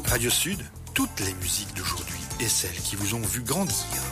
Radio Sud, toutes les musiques d'aujourd'hui et celles qui vous ont vu grandir.